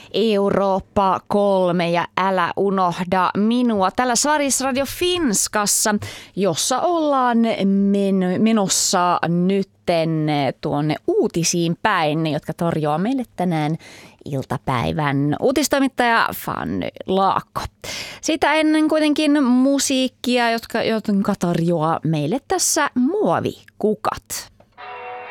Eurooppa 3 ja Älä unohda minua. Täällä Sveriges Radio Finskassa, jossa ollaan menossa nytten tuonne uutisiin päin, jotka tarjoaa meille tänään iltapäivän uutistoimittaja Fanny Laakko. Sitä ennen kuitenkin musiikkia, jotka tarjoaa meille tässä Muovikukat.